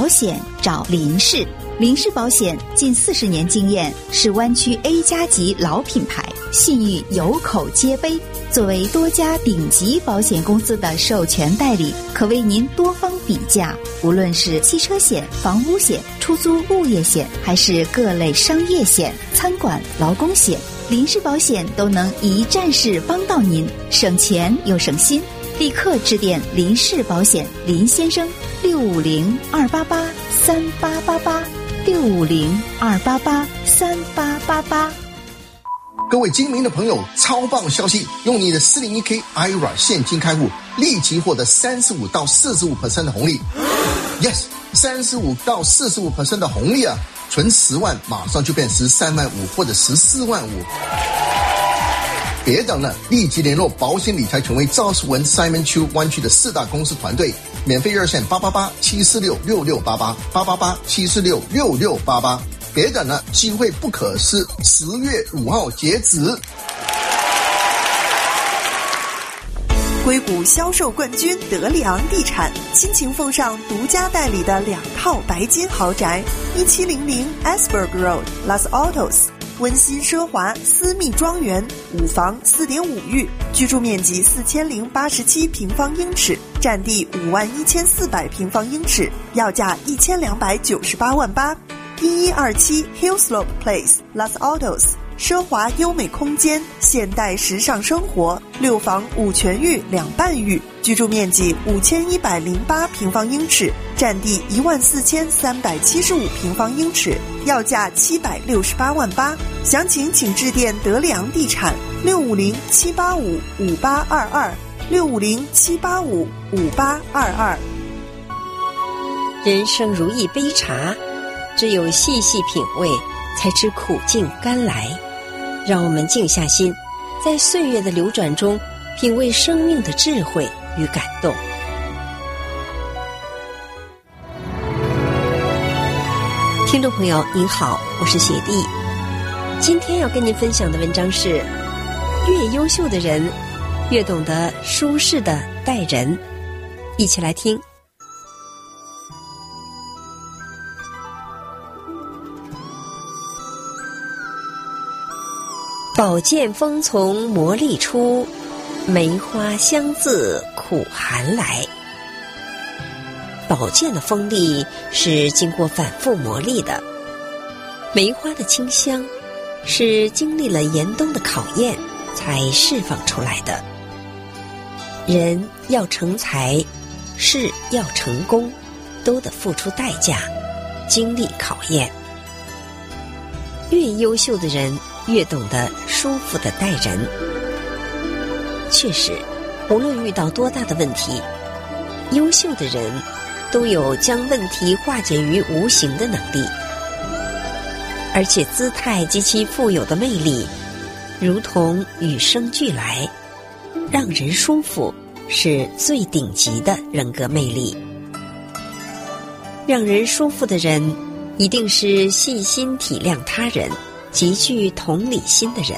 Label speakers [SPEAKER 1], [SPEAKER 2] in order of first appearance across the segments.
[SPEAKER 1] 保险找林氏。林氏保险近40年经验，是湾区 A 加级老品牌，信誉有口皆碑。作为多家顶级保险公司的授权代理，可为您多方比价。无论是汽车险、房屋险、出租物业险，还是各类商业险、餐馆、劳工险，林氏保险都能一站式帮到您，省钱又省心。立刻致电林氏保险林先生，650-288-3888，650-288-3888。
[SPEAKER 2] 各位精明的朋友，超棒消息！用你的401k IRA 现金开户，立即获得35%到45% 的红利。Yes， 35%到45% 的红利啊！存10万，马上就变13万5或者14万5。别等了，立即联络保险理财权威赵世文 Simon Chu 湾区的4大公司团队，免费热线888-746-6688，888-746-6688。别等了，机会不可失，10月5号截止。
[SPEAKER 3] 硅谷销售冠军德里昂地产倾情奉上独家代理的2套白金豪宅，1700 Asberg Road Los Altos， 温馨奢华私密庄园，5房4.5浴，居住面积4087平方英尺，占地51400平方英尺，要价1298万8。1127 Hillslope Place Los Altos， 奢华优美空间，现代时尚生活，6房5全浴2半浴，居住面积5108平方英尺，占地14375平方英尺，要价768万8。详情请致电德里昂地产650-785-5822，650-785-5822。
[SPEAKER 4] 人生如一杯茶，只有细细品味，才知苦尽甘来。让我们静下心，在岁月的流转中，品味生命的智慧与感动。听众朋友您好，我是雪莉。今天要跟您分享的文章是：越优秀的人，越懂得舒适的待人。一起来听。宝剑锋从磨砺出，梅花香自苦寒来。宝剑的锋利是经过反复磨砺的，梅花的清香是经历了严冬的考验才释放出来的。人要成才，事要成功，都得付出代价，经历考验。越优秀的人越懂得舒服地待人。确实，无论遇到多大的问题，优秀的人都有将问题化解于无形的能力，而且姿态及其富有的魅力如同与生俱来，让人舒服是最顶级的人格魅力。让人舒服的人一定是细心体谅他人，极具同理心的人。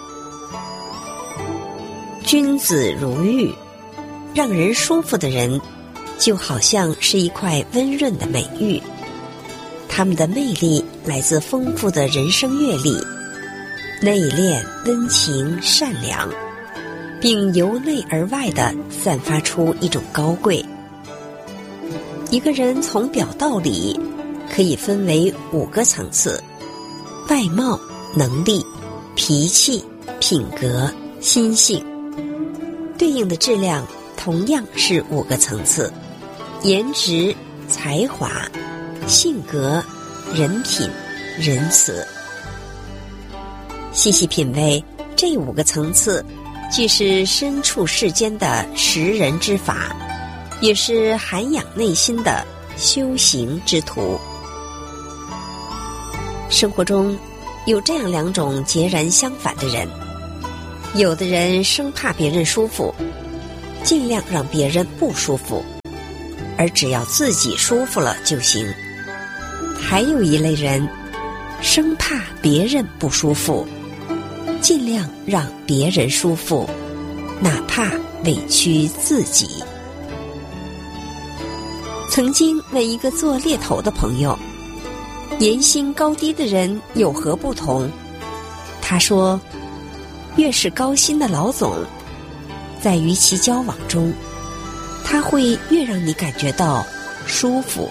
[SPEAKER 4] 君子如玉，让人舒服的人就好像是一块温润的美玉，他们的魅力来自丰富的人生阅历，内敛、温情、善良，并由内而外地散发出一种高贵。一个人从表到里可以分为5个层次：外貌、能力、脾气、品格、心性。对应的质量同样是5个层次：颜值、才华、性格、人品、仁慈。细细品味这5个层次，既是身处世间的识人之法，也是涵养内心的修行之途。生活中有这样2种截然相反的人，有的人生怕别人舒服，尽量让别人不舒服，而只要自己舒服了就行。还有一类人，生怕别人不舒服，尽量让别人舒服，哪怕委屈自己。 曾经问一个做猎头的朋友，年薪高低的人有何不同？他说，越是高薪的老总，在与其交往中，他会越让你感觉到舒服。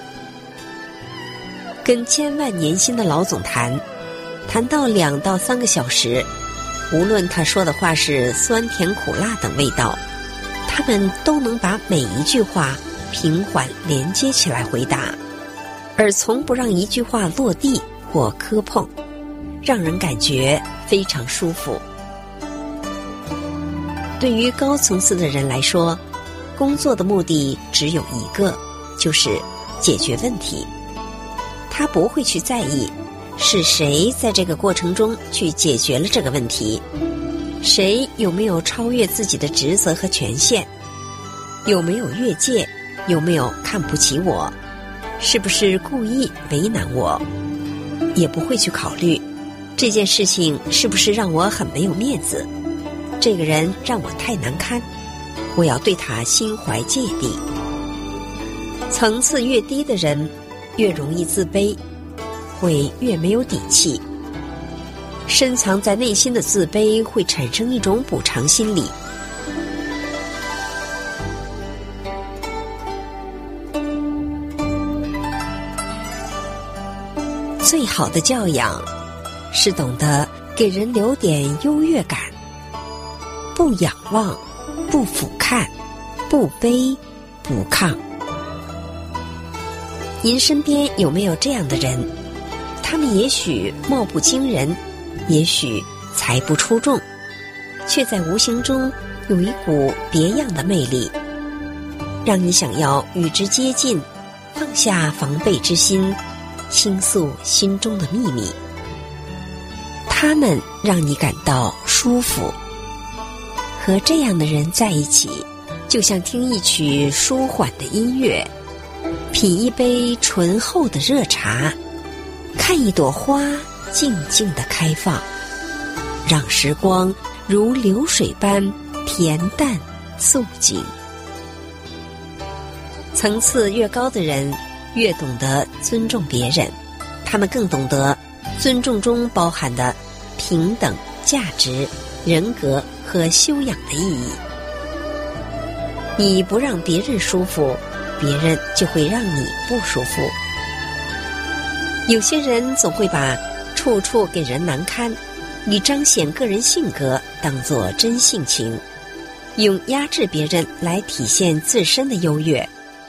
[SPEAKER 4] 跟千万年薪的老总谈到2到3个小时，无论他说的话是酸甜苦辣等味道，他们都能把每一句话平缓连接起来回答，而从不让一句话落地或磕碰，让人感觉非常舒服。对于高层次的人来说，工作的目的只有一个，就是解决问题。他不会去在意是谁在这个过程中去解决了这个问题，谁有没有超越自己的职责和权限，有没有越界，有没有看不起我，是不是故意为难我，也不会去考虑这件事情是不是让我很没有面子，这个人让我太难堪，我要对他心怀芥蒂。层次越低的人越容易自卑，会越没有底气。深藏在内心的自卑会产生一种补偿心理。最好的教养是懂得给人留点优越感，不仰望，不俯瞰，不卑不亢。您身边有没有这样的人？他们也许貌不惊人，也许才不出众，却在无形中有一股别样的魅力，让你想要与之接近，放下防备之心，倾诉心中的秘密。他们让你感到舒服。和这样的人在一起，就像听一曲舒缓的音乐，品一杯醇厚的热茶，看一朵花静静地开放，让时光如流水般恬淡素净。层次越高的人越懂得尊重别人，他们更懂得尊重中包含的平等、价值、人格和修养的意义。你不让别人舒服，别人就会让你不舒服。有些人总会把处处给人难堪，以彰显个人性格当作真性情，用压制别人来体现自身的优越。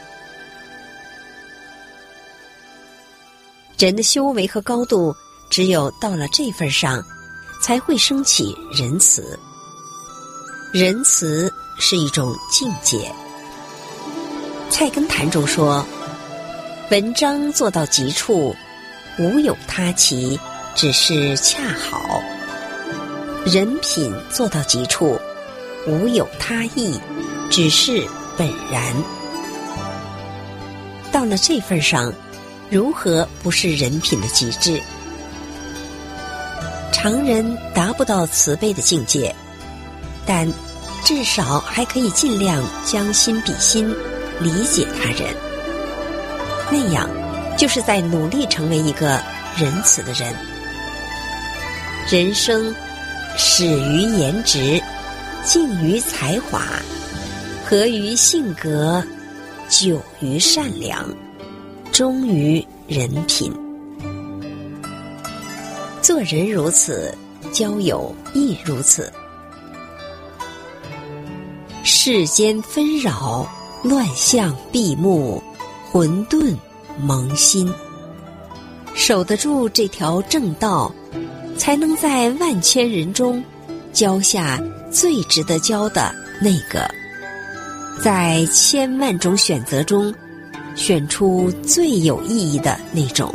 [SPEAKER 4] 人的修为和高度，只有到了这份上，才会升起仁慈。仁慈是一种境界。菜根谭中说，文章做到极处，无有他齐，只是恰好；人品做到极处，无有他异，只是本然。到了这份上，如何不是人品的极致？常人达不到慈悲的境界，但至少还可以尽量将心比心，理解他人。那样就是在努力成为一个仁慈的人。人生始于颜值，敬于才华，合于性格，久于善良，忠于人品。做人如此，交友亦如此。世间纷扰，乱象闭目，混沌蒙心。守得住这条正道，才能在万千人中交下最值得交的那个，在千万种选择中选出最有意义的那种。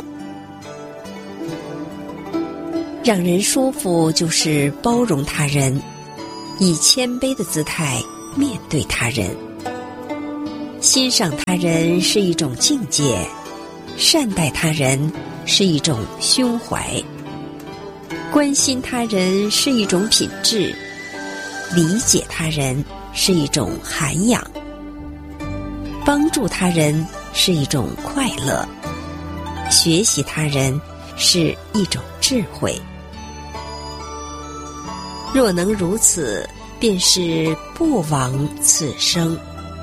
[SPEAKER 4] 让人舒服就是包容他人，以谦卑的姿态面对他人。欣赏他人是一种境界，善待他人是一种胸怀，关心他人是一种品质，理解他人是一种涵养，帮助他人是一种快乐，学习他人是一种智慧。若能如此，便是不枉此生。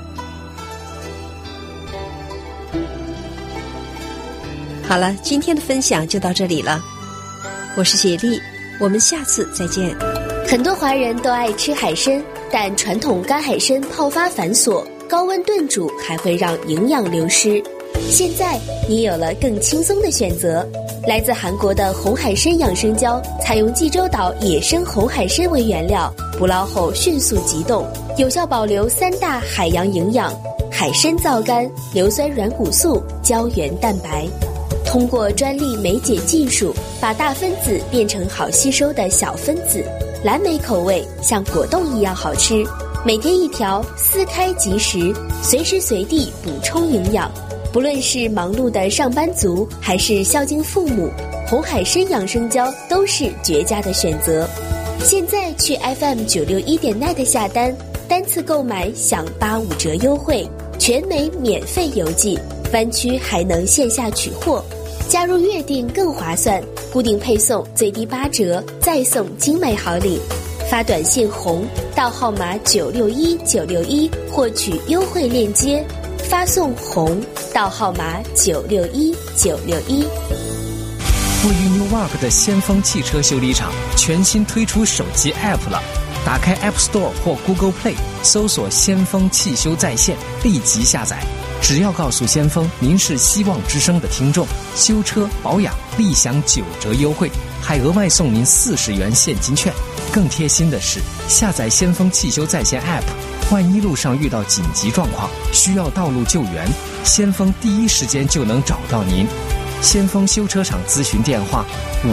[SPEAKER 4] 好了，今天的分享就到这里了。我是雪莉，我们下次再见。
[SPEAKER 5] 很多华人都爱吃海参，但传统干海参泡发繁琐，高温炖煮还会让营养流失。现在你有了更轻松的选择，来自韩国的红海参养生胶，采用济州岛野生红海参为原料，捕捞后迅速急冻，有效保留3大海洋营养：海参皂苷、硫酸软骨素、胶原蛋白。通过专利酶解技术，把大分子变成好吸收的小分子，蓝莓口味像果冻一样好吃。每天1条，撕开即食，随时随地补充营养。不论是忙碌的上班族，还是孝敬父母，红海参养生胶都是绝佳的选择。现在去 FM961.net 下单，单次购买享85折优惠，全美免费邮寄，湾区还能线下取货。加入月订更划算，固定配送最低8折，再送精美好礼。发短信红到号码961961获取优惠链接，发送红到号码961961。
[SPEAKER 6] 位于 Newark 的先锋汽车修理厂全新推出手机 App 了，打开 App Store 或 Google Play， 搜索先锋汽修在线，立即下载。只要告诉先锋您是希望之声的听众，修车保养立享9折优惠，还额外送您40元现金券。更贴心的是，下载先锋汽修在线 App， 万一路上遇到紧急状况需要道路救援，先锋第一时间就能找到您。先锋修车厂咨询电话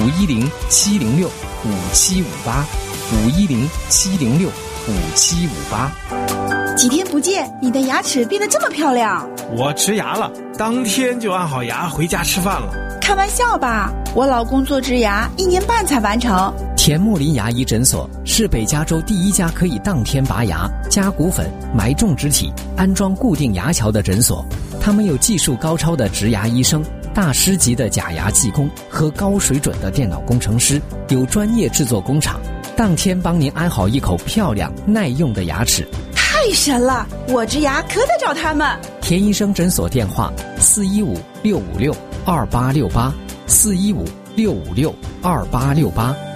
[SPEAKER 6] 510-706-5758，510-706-5758。
[SPEAKER 7] 几天不见，你的牙齿变得这么漂亮。
[SPEAKER 8] 我植牙了，当天就按好牙回家吃饭了。
[SPEAKER 7] 开玩笑吧，我老公做植牙1年半才完成。
[SPEAKER 9] 田木林牙医诊所是北加州第1家可以当天拔牙、加骨粉、埋种植体、安装固定牙桥的诊所。他们有技术高超的植牙医生、大师级的假牙技工和高水准的电脑工程师，有专业制作工厂，当天帮您安好一口漂亮耐用的牙齿。
[SPEAKER 7] 太神了，我植牙可得找他们。
[SPEAKER 9] 田医生诊所电话415-656-2868，415-656-2868。